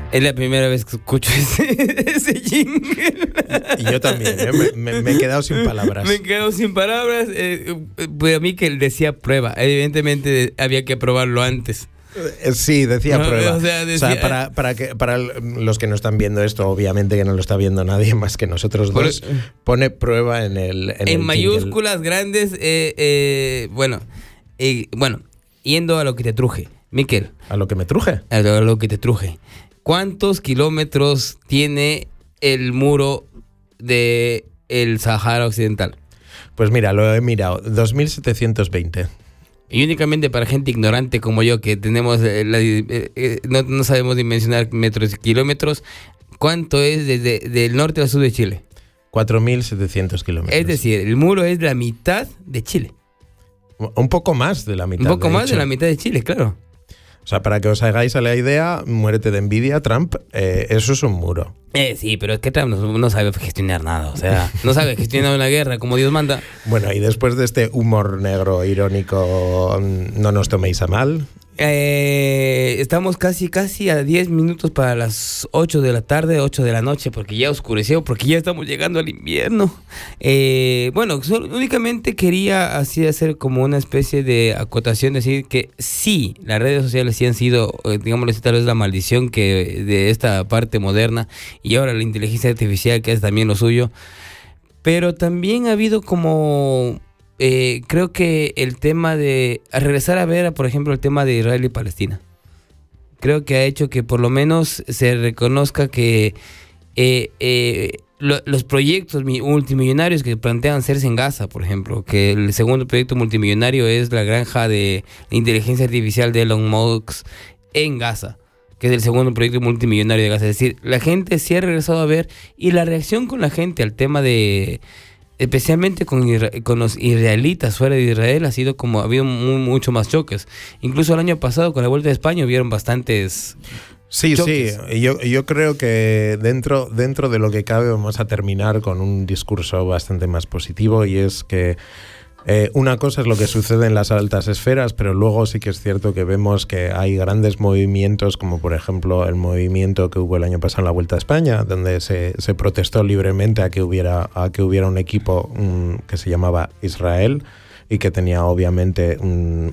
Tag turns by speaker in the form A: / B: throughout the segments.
A: Es la primera vez que escucho ese jingle.
B: Y yo también, me he quedado sin palabras.
A: Me he quedado sin palabras. Pues a mí que él decía prueba. Evidentemente había que probarlo antes.
B: Sí, decía prueba.
A: O sea,
B: para los que no están viendo esto, obviamente que no lo está viendo nadie más que nosotros dos, pone prueba en el
A: mayúsculas
B: jingle.
A: Grandes. Bueno, yendo a lo que te truje, Miquel.
B: ¿A lo que me truje?
A: A lo que te truje. ¿Cuántos kilómetros tiene el muro de el Sahara Occidental?
B: Pues mira, lo he mirado, 2.720.
A: Y únicamente para gente ignorante como yo, que tenemos no sabemos dimensionar metros y kilómetros, ¿cuánto es desde el norte al sur de Chile?
B: 4.700 kilómetros.
A: Es decir, el muro es la mitad de Chile.
B: Un poco más de la mitad.
A: Un poco más de la mitad de Chile, claro.
B: O sea, para que os hagáis a la idea, muérete de envidia, Trump, eso es un muro.
A: Sí, pero es que Trump no sabe gestionar nada, o sea, no sabe gestionar una guerra como Dios manda.
B: Bueno, y después de este humor negro, irónico, no nos toméis a mal.
A: Estamos casi a 10 minutos para las 8 de la tarde, 8 de la noche, porque ya oscureció, porque ya estamos llegando al invierno. Bueno, únicamente quería así hacer como una especie de acotación, decir que sí, las redes sociales sí han sido, digámoslo así, tal vez la maldición que de esta parte moderna, y ahora la inteligencia artificial, que es también lo suyo, pero también ha habido como... creo que el tema de regresar a ver, por ejemplo, el tema de Israel y Palestina, creo que ha hecho que por lo menos se reconozca que los proyectos multimillonarios que plantean hacerse en Gaza, por ejemplo, que el segundo proyecto multimillonario es la granja de inteligencia artificial de Elon Musk en Gaza, que es el segundo proyecto multimillonario de Gaza. Es decir, la gente sí ha regresado a ver, y la reacción con la gente al tema de... especialmente con los israelitas fuera de Israel, ha habido mucho más choques. Incluso el año pasado, con la Vuelta de España, hubieron bastantes choques.
B: Sí. Yo creo que dentro de lo que cabe vamos a terminar con un discurso bastante más positivo, y es que una cosa es lo que sucede en las altas esferas, pero luego sí que es cierto que vemos que hay grandes movimientos, como por ejemplo el movimiento que hubo el año pasado en la Vuelta a España, donde se protestó libremente a que hubiera un equipo que se llamaba Israel y que tenía obviamente un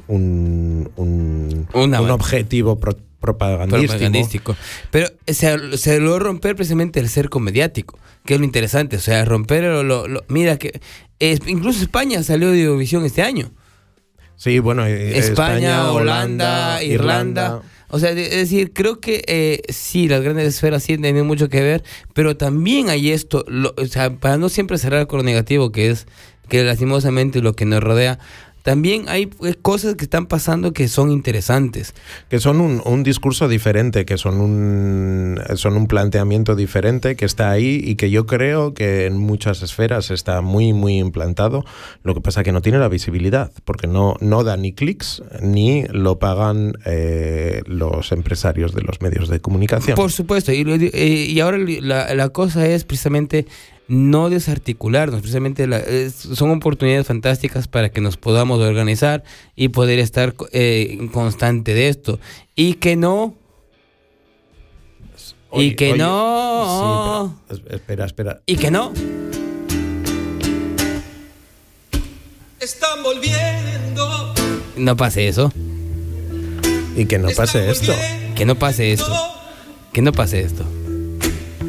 B: objetivo propagandístico.
A: Pero se logró romper precisamente el cerco mediático, que es lo interesante. O sea, romper mira que incluso España salió de Eurovisión este año.
B: Sí, bueno,
A: España, Holanda, Irlanda. O sea, es decir, creo que sí, las grandes esferas sí tienen mucho que ver, pero también hay esto, o sea, para no siempre cerrar con lo negativo, que es que lastimosamente lo que nos rodea, también hay cosas que están pasando que son interesantes.
B: Que son un discurso diferente, que son un planteamiento diferente que está ahí, y que yo creo que en muchas esferas está muy, muy implantado. Lo que pasa es que no tiene la visibilidad, porque no da ni clics, ni lo pagan los empresarios de los medios de comunicación.
A: Por supuesto, y ahora la cosa es precisamente... no desarticularnos, precisamente son oportunidades fantásticas para que nos podamos organizar y poder estar constante de esto, y que no
B: Sí, espera
A: y que no
C: están volviendo,
A: no pase eso,
B: y que no pase esto,
A: que no pase esto.